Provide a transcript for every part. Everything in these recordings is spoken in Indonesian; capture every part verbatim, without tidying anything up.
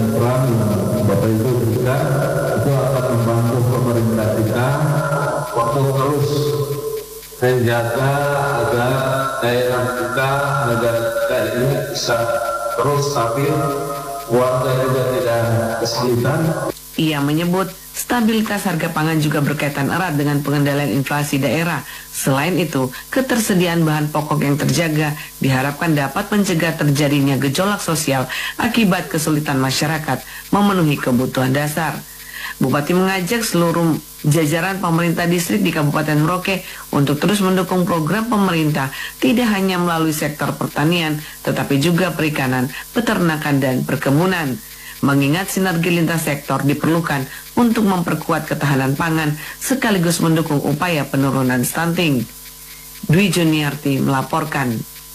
peran Bapak Ibu juga itu akan membantu pemerintah kita untuk terus menjaga agar daerah kita, negara kita ini bisa terus stabil, warga juga tidak kesulitan. Ia menyebut stabilitas harga pangan juga berkaitan erat dengan pengendalian inflasi daerah. Selain itu, ketersediaan bahan pokok yang terjaga diharapkan dapat mencegah terjadinya gejolak sosial akibat kesulitan masyarakat memenuhi kebutuhan dasar. Bupati mengajak seluruh jajaran pemerintah distrik di Kabupaten Merauke untuk terus mendukung program pemerintah tidak hanya melalui sektor pertanian, tetapi juga perikanan, peternakan, dan perkebunan. Mengingat sinergi lintas sektor diperlukan untuk memperkuat ketahanan pangan sekaligus mendukung upaya penurunan stunting. Dwi Juniarti melaporkan.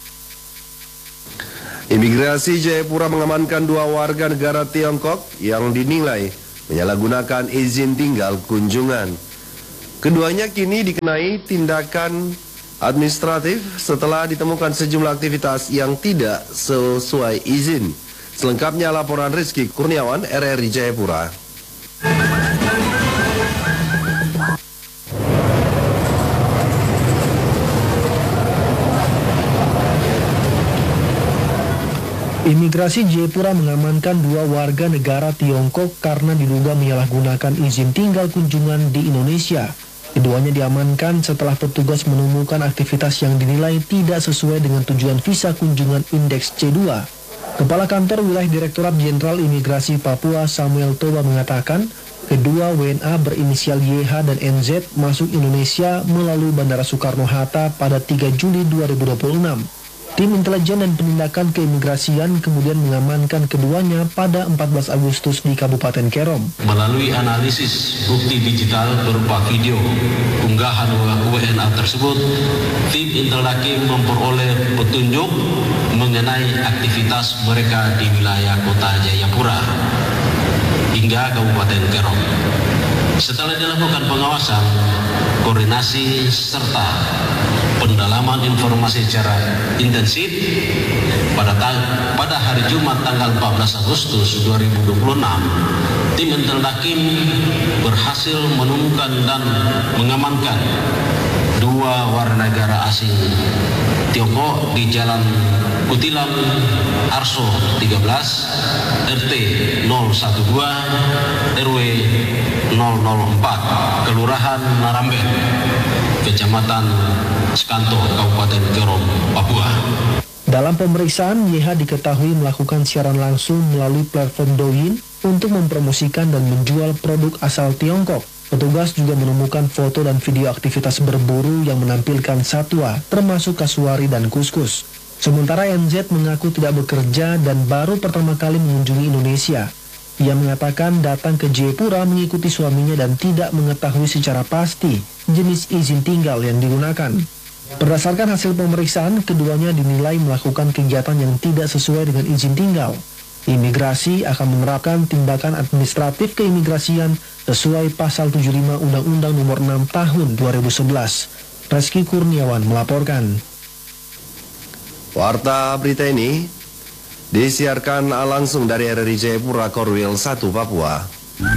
Imigrasi Jayapura mengamankan dua warga negara Tiongkok yang dinilai menyalahgunakan izin tinggal kunjungan. Keduanya kini dikenai tindakan administratif setelah ditemukan sejumlah aktivitas yang tidak sesuai izin. Selengkapnya laporan Rizky Kurniawan, R R I Jayapura. Imigrasi Jayapura mengamankan dua warga negara Tiongkok karena diduga menyalahgunakan izin tinggal kunjungan di Indonesia. Keduanya diamankan setelah petugas menemukan aktivitas yang dinilai tidak sesuai dengan tujuan visa kunjungan indeks C dua. Kepala Kantor Wilayah Direktorat Jenderal Imigrasi Papua Samuel Toba mengatakan, kedua W N A berinisial Y H dan N Z masuk Indonesia melalui Bandara Soekarno-Hatta pada tiga Juli dua ribu dua puluh enam. Tim intelijen dan penindakan keimigrasian kemudian mengamankan keduanya pada empat belas Agustus di Kabupaten Kerom. Melalui analisis bukti digital berupa video unggahan W N A tersebut, tim Intel Hakim memperoleh petunjuk mengenai aktivitas mereka di wilayah kota Jayapura hingga Kabupaten Kerom. Setelah dilakukan pengawasan, koordinasi serta pendalaman informasi secara intensif pada pada hari Jumat tanggal empat belas Agustus dua ribu dua puluh enam, tim Intel Hakim berhasil menemukan dan mengamankan dua warga negara asing Tiongkok di Jalan Kutilang Arso tiga belas, R T nol satu dua, R W nol nol empat, Kelurahan Naramben, Kecamatan Skanto, Kabupaten Kerom, Papua. Dalam pemeriksaan, Y H diketahui melakukan siaran langsung melalui platform Douyin untuk mempromosikan dan menjual produk asal Tiongkok. Petugas juga menemukan foto dan video aktivitas berburu yang menampilkan satwa, termasuk kasuari dan kuskus. Sementara N Z mengaku tidak bekerja dan baru pertama kali mengunjungi Indonesia. Ia mengatakan datang ke Jayapura mengikuti suaminya dan tidak mengetahui secara pasti jenis izin tinggal yang digunakan. Berdasarkan hasil pemeriksaan, keduanya dinilai melakukan kegiatan yang tidak sesuai dengan izin tinggal. Imigrasi akan menerapkan tindakan administratif keimigrasian sesuai pasal tujuh puluh lima Undang-Undang Nomor enam Tahun dua ribu sebelas. Rizky Kurniawan melaporkan. Warta berita ini disiarkan langsung dari R R I Jayapura, Korwil satu, Papua.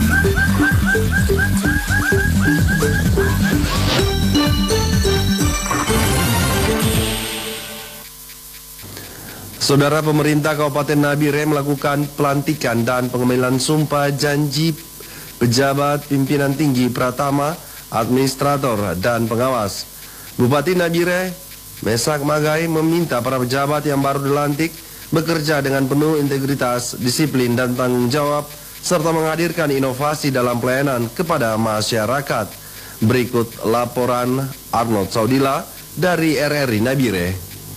Saudara, pemerintah Kabupaten Nabire melakukan pelantikan dan pengambilan sumpah janji pejabat pimpinan tinggi Pratama, administrator, dan pengawas. Bupati Nabire, Mesak Magai, meminta para pejabat yang baru dilantik bekerja dengan penuh integritas, disiplin, dan tanggung jawab, serta menghadirkan inovasi dalam pelayanan kepada masyarakat. Berikut laporan Arnold Saudila dari R R I Nabire.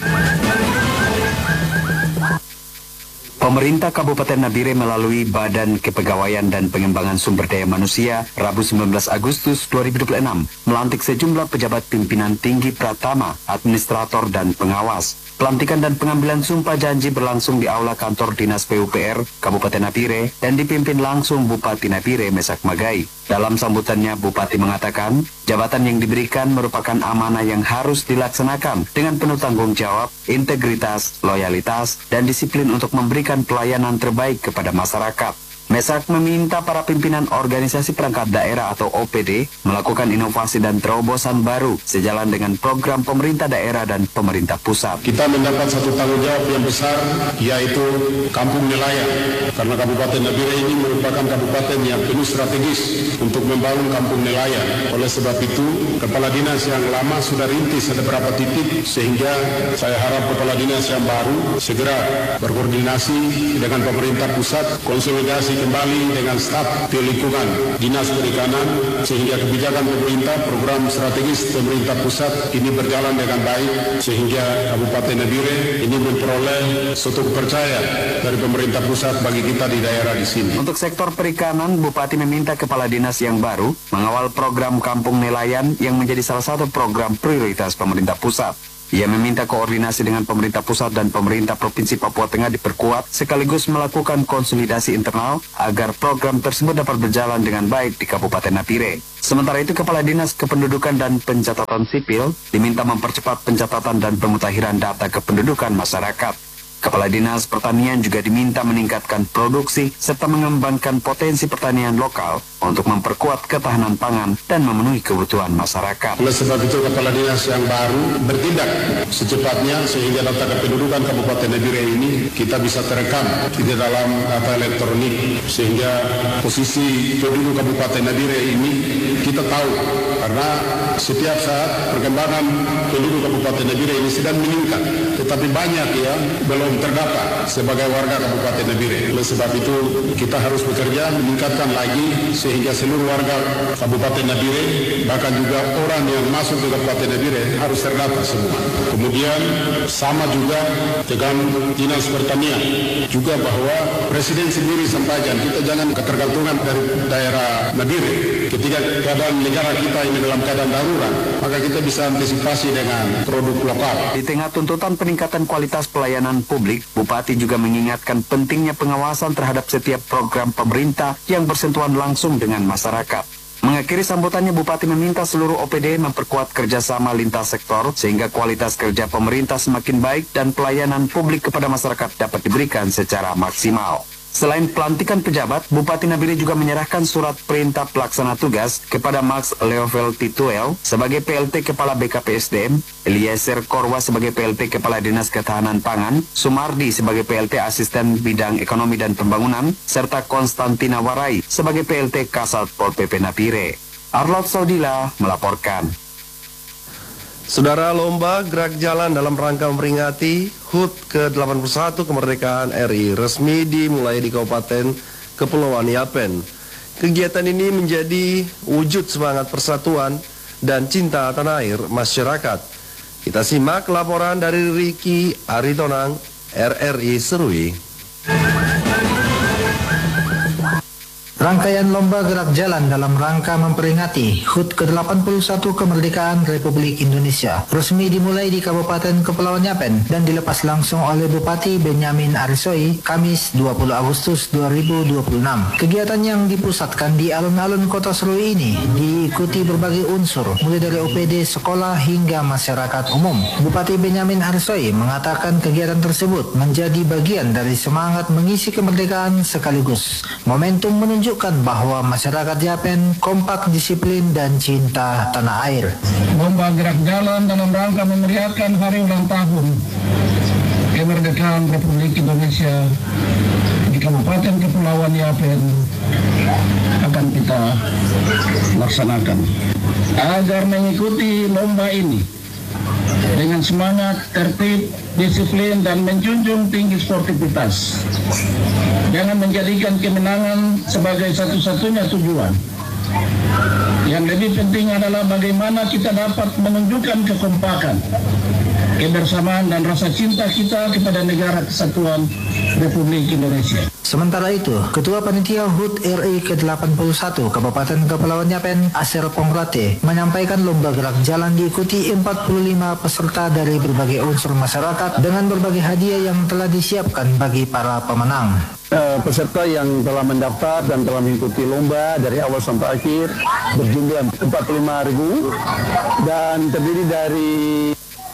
Pemerintah Kabupaten Nabire melalui Badan Kepegawaian dan Pengembangan Sumber Daya Manusia Rabu sembilan belas Agustus dua ribu dua puluh enam melantik sejumlah pejabat pimpinan tinggi Pratama, administrator, dan pengawas. Pelantikan dan pengambilan sumpah janji berlangsung di Aula Kantor Dinas P U P R Kabupaten Nabire dan dipimpin langsung Bupati Nabire Mesak Magai. Dalam sambutannya, Bupati mengatakan, jabatan yang diberikan merupakan amanah yang harus dilaksanakan dengan penuh tanggung jawab, integritas, loyalitas, dan disiplin untuk memberikan pelayanan terbaik kepada masyarakat. Mesak meminta para pimpinan organisasi perangkat daerah atau O P D melakukan inovasi dan terobosan baru sejalan dengan program pemerintah daerah dan pemerintah pusat. Kita mendapat satu tanggung jawab yang besar, yaitu Kampung Nelayan. Karena Kabupaten Nabire ini merupakan kabupaten yang penuh strategis untuk membangun kampung nelayan. Oleh sebab itu, kepala dinas yang lama sudah rintis ada beberapa titik, sehingga saya harap kepala dinas yang baru segera berkoordinasi dengan pemerintah pusat, konsolidasi kembali dengan staf di lingkungan Dinas Perikanan sehingga kebijakan pemerintah, program strategis pemerintah pusat ini berjalan dengan baik sehingga Kabupaten Nabire ini memperoleh suatu kepercayaan dari pemerintah pusat bagi kita di daerah di sini. Untuk sektor perikanan, Bupati meminta kepala dinas yang baru mengawal program Kampung Nelayan yang menjadi salah satu program prioritas pemerintah pusat. Ia meminta koordinasi dengan pemerintah pusat dan pemerintah Provinsi Papua Tengah diperkuat sekaligus melakukan konsolidasi internal agar program tersebut dapat berjalan dengan baik di Kabupaten Nabire. Sementara itu, Kepala Dinas Kependudukan dan Pencatatan Sipil diminta mempercepat pencatatan dan pemutahiran data kependudukan masyarakat. Kepala Dinas Pertanian juga diminta meningkatkan produksi serta mengembangkan potensi pertanian lokal untuk memperkuat ketahanan pangan dan memenuhi kebutuhan masyarakat. Oleh sebab itu, Kepala Dinas yang baru bertindak secepatnya sehingga data kependudukan Kabupaten Nabire ini kita bisa terekam di dalam data elektronik sehingga posisi penduduk Kabupaten Nabire ini kita tahu karena setiap saat perkembangan penduduk Kabupaten Nabire ini sedang meningkat, tetapi banyak ya belum terdata sebagai warga Kabupaten Nabire. Oleh sebab itu kita harus bekerja meningkatkan lagi sehingga seluruh warga Kabupaten Nabire bahkan juga orang yang masuk ke Kabupaten Nabire harus terdata semua. Kemudian sama juga dengan Dinas Pertanian juga bahwa Presiden sendiri sampaikan kita jangan ketergantungan dari daerah Nabire. Ketika keadaan negara kita ini dalam keadaan darurat, maka kita bisa antisipasi dengan produk lokal. Di tengah tuntutan peningkatan kualitas pelayanan publik, Bupati juga mengingatkan pentingnya pengawasan terhadap setiap program pemerintah yang bersentuhan langsung dengan masyarakat. Mengakhiri sambutannya, Bupati meminta seluruh O P D memperkuat kerjasama lintas sektor sehingga kualitas kerja pemerintah semakin baik dan pelayanan publik kepada masyarakat dapat diberikan secara maksimal. Selain pelantikan pejabat, Bupati Nabire juga menyerahkan surat perintah pelaksana tugas kepada Max Leovel Tituel sebagai P L T Kepala B K P S D M, Eliezer Korwa sebagai P L T Kepala Dinas Ketahanan Pangan, Sumardi sebagai P L T Asisten Bidang Ekonomi dan Pembangunan, serta Konstantina Warai sebagai P L T Kasat Pol P P Nabire. Arlot Saudila melaporkan. Saudara, lomba gerak jalan dalam rangka memperingati H U T ke delapan puluh satu kemerdekaan R I resmi dimulai di Kabupaten Kepulauan Yapen. Kegiatan ini menjadi wujud semangat persatuan dan cinta tanah air masyarakat. Kita simak laporan dari Riki Aritonang, R R I Serui. Rangkaian lomba gerak jalan dalam rangka memperingati H U T ke delapan puluh satu kemerdekaan Republik Indonesia resmi dimulai di Kabupaten Kepulauan Yapen dan dilepas langsung oleh Bupati Benyamin Arisoi Kamis dua puluh Agustus dua ribu dua puluh enam. Kegiatan yang dipusatkan di alun-alun Kota Serui ini diikuti berbagai unsur mulai dari O P D sekolah hingga masyarakat umum. Bupati Benyamin Arisoi mengatakan kegiatan tersebut menjadi bagian dari semangat mengisi kemerdekaan sekaligus momentum menunjukkan bahwa masyarakat Yapen kompak, disiplin, dan cinta tanah air. Lomba gerak jalan dalam rangka memeriahkan hari ulang tahun kemerdekaan Republik Indonesia di Kabupaten Kepulauan Yapen akan kita laksanakan. Agar mengikuti lomba ini dengan semangat, tertib, disiplin, dan menjunjung tinggi sportivitas. Jangan menjadikan kemenangan sebagai satu-satunya tujuan. Yang lebih penting adalah bagaimana kita dapat menunjukkan kekompakan, kebersamaan, dan rasa cinta kita kepada negara kesatuan Republik Indonesia. Sementara itu, Ketua Panitia H U T R I ke delapan puluh satu Kabupaten Kepulauan Yapen, Aser Pongrate, menyampaikan lomba gerak jalan diikuti empat puluh lima peserta dari berbagai unsur masyarakat dengan berbagai hadiah yang telah disiapkan bagi para pemenang. Uh, peserta yang telah mendaftar dan telah mengikuti lomba dari awal sampai akhir berjumlah empat puluh lima ribu dan terdiri dari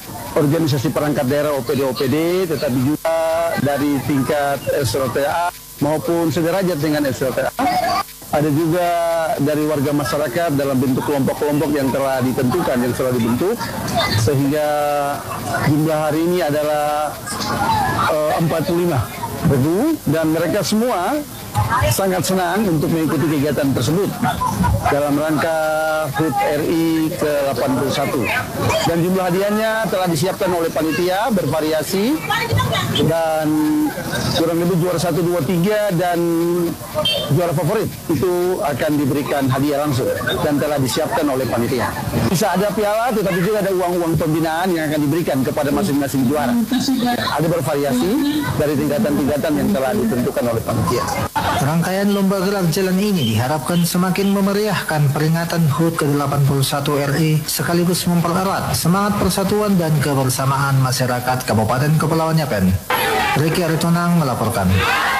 organisasi perangkat daerah O P D O P D, tetapi juga dari tingkat S R T A maupun sederajat dengan S L T A. Ada juga dari warga masyarakat dalam bentuk kelompok-kelompok yang telah ditentukan, yang telah dibentuk, sehingga jumlah hari ini adalah uh, empat puluh lima ribu, dan mereka semua sangat senang untuk mengikuti kegiatan tersebut dalam rangka H U T R I ke delapan puluh satu. Dan jumlah hadiahnya telah disiapkan oleh panitia, bervariasi, dan kurang lebih juara satu, dua, tiga, dan juara favorit itu akan diberikan hadiah langsung dan telah disiapkan oleh panitia. Bisa ada piala, tetapi juga ada uang-uang pembinaan yang akan diberikan kepada masing-masing juara. Ada bervariasi dari tingkatan-tingkatan yang telah ditentukan oleh panitia. Rangkaian lomba gerak jalan ini diharapkan semakin memeriahkan peringatan H U T ke delapan puluh satu R I sekaligus mempererat semangat persatuan dan kebersamaan masyarakat Kabupaten Kepulauan Yapen. Ricky Aritonang melaporkan.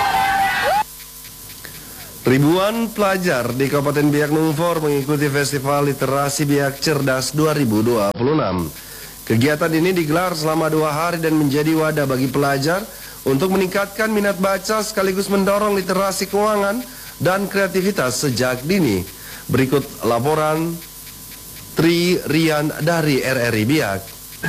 Ribuan pelajar di Kabupaten Biak Numfor mengikuti Festival Literasi Biak Cerdas dua ribu dua puluh enam. Kegiatan ini digelar selama dua hari dan menjadi wadah bagi pelajar untuk meningkatkan minat baca sekaligus mendorong literasi keuangan dan kreativitas sejak dini. Berikut laporan Tri Rian dari R R I Biak.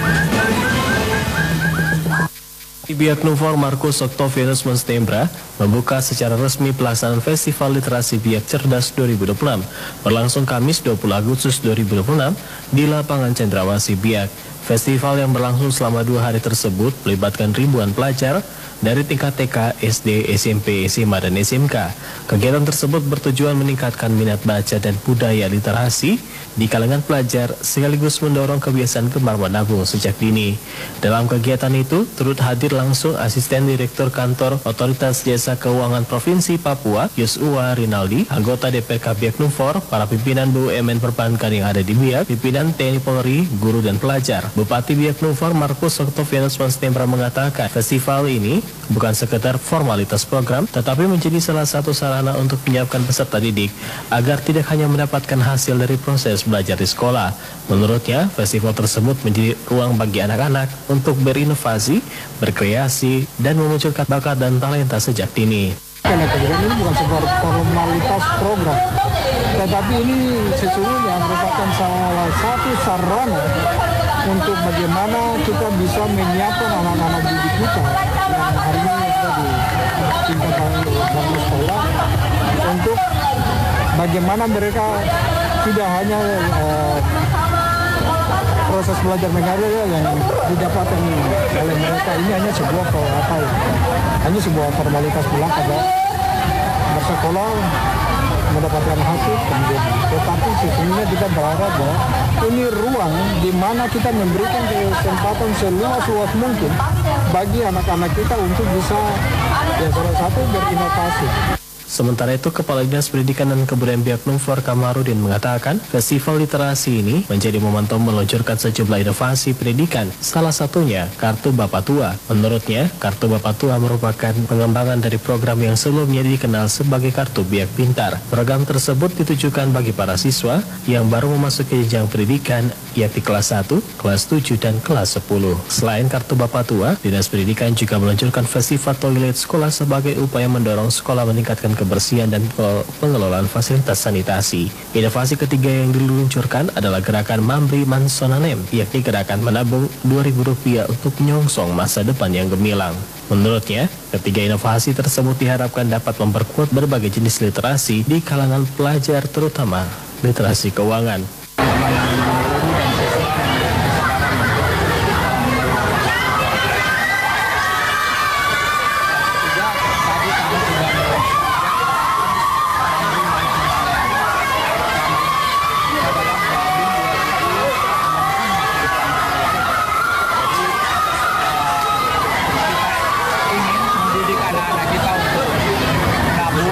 Di Biak Numfor, Markus Octavianus Monstembra membuka secara resmi pelaksanaan Festival Literasi Biak Cerdas dua ribu dua puluh enam berlangsung Kamis dua puluh Agustus dua ribu dua puluh enam di lapangan Cendrawasih Biak. Festival yang berlangsung selama dua hari tersebut melibatkan ribuan pelajar dari tingkat T K, S D, S M P, S M A, dan S M K. Kegiatan tersebut bertujuan meningkatkan minat baca dan budaya literasi di kalangan pelajar sekaligus mendorong kebiasaan gemar menabung sejak dini. Dalam kegiatan itu turut hadir langsung Asisten Direktur Kantor Otoritas Jasa Keuangan Provinsi Papua, Yosua Rinaldi, anggota D P R K Biak Numfor, para pimpinan B U M N perbankan yang ada di Biak, pimpinan T N I Polri, guru dan pelajar. Bupati Biak Numfor Markus Octavianus Monstembra mengatakan festival ini bukan sekedar formalitas program, tetapi menjadi salah satu sarana untuk menyiapkan peserta didik agar tidak hanya mendapatkan hasil dari proses belajar di sekolah. Menurutnya, festival tersebut menjadi ruang bagi anak-anak untuk berinovasi, berkreasi, dan memunculkan bakat dan talenta sejak dini. Karena kegiatan ini bukan sebuah formalitas program, tetapi ini sesungguhnya merupakan salah satu sarana untuk bagaimana kita bisa menyiapkan anak-anak didik kita yang hari ini sudah di tingkat bangsa sekolah untuk bagaimana mereka tidak hanya uh, proses belajar mengajar yang didapatkan oleh mereka ini hanya sebuah apa ya, hanya sebuah formalitas belaka bersekolah mendapatkan hasil kemudian, tetapi sesungguhnya kita berharap bahwa ini ruang di mana kita memberikan kesempatan seluas-luas mungkin bagi anak-anak kita untuk bisa ya salah satu berinovasi. Sementara itu, Kepala Dinas Pendidikan dan Kebudayaan Biak Numfor Kamarudin mengatakan festival literasi ini menjadi momentum meluncurkan sejumlah inovasi pendidikan, salah satunya Kartu Bapak Tua. Menurutnya, Kartu Bapak Tua merupakan pengembangan dari program yang sebelumnya dikenal sebagai Kartu Biak Pintar. Program tersebut ditujukan bagi para siswa yang baru memasuki jenjang pendidikan, yakni kelas satu, kelas tujuh, dan kelas sepuluh. Selain Kartu Bapak Tua, Dinas Pendidikan juga meluncurkan Festival Toilet Sekolah sebagai upaya mendorong sekolah meningkatkan kebersihan dan pengelolaan fasilitas sanitasi. Inovasi ketiga yang diluncurkan adalah gerakan Mambri Mansonanem, yakni gerakan menabung dua ribu rupiah untuk menyongsong masa depan yang gemilang. Menurutnya, ketiga inovasi tersebut diharapkan dapat memperkuat berbagai jenis literasi di kalangan pelajar, terutama literasi keuangan.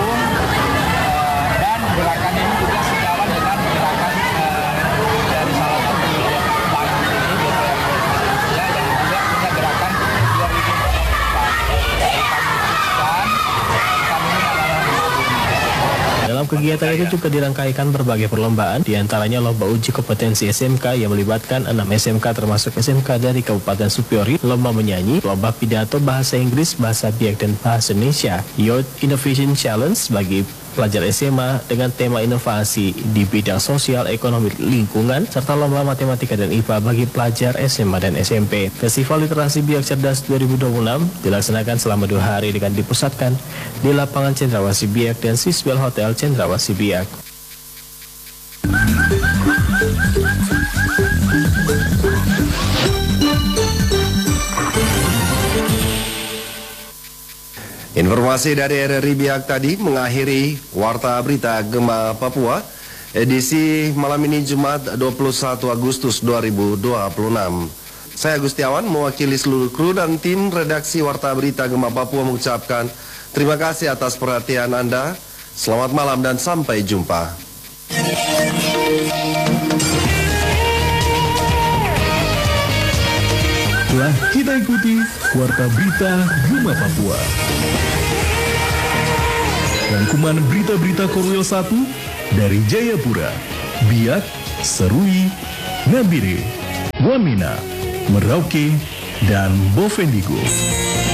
Dan gerakan ini juga sejalan dengan gerakan uh, dari salah Dalam kegiatan itu juga dirangkaikan berbagai perlombaan, diantaranya lomba uji kompetensi S M K yang melibatkan enam S M K termasuk S M K dari Kabupaten Supiori, lomba menyanyi, lomba pidato bahasa Inggris, bahasa Biak dan bahasa Indonesia, Youth Innovation Challenge bagi pelajar S M A dengan tema inovasi di bidang sosial, ekonomi, lingkungan, serta lomba matematika dan I P A bagi pelajar S M A dan S M P. Festival Literasi Biak Cerdas dua ribu dua puluh enam dilaksanakan selama dua hari dengan dipusatkan di lapangan Cendrawasih Biak dan Siswell Hotel Cendrawasih Biak. Informasi dari R R I Biak tadi mengakhiri Warta Berita Gema Papua edisi malam ini Jumat dua puluh satu Agustus dua ribu dua puluh enam. Saya Agustiawan mewakili seluruh kru dan tim redaksi Warta Berita Gema Papua mengucapkan terima kasih atas perhatian Anda. Selamat malam dan sampai jumpa. Telah kita ikuti Warta Berita Gema Papua. Rangkuman berita-berita Korwil satu dari Jayapura, Biak, Serui, Nabire, Wamena, Merauke, dan Bovendigul.